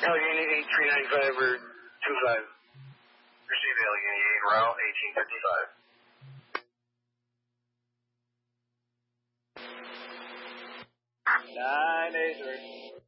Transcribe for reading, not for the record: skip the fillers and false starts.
Allegheny 8395 or 25. Receive Allegheny 8 route 1855. 983.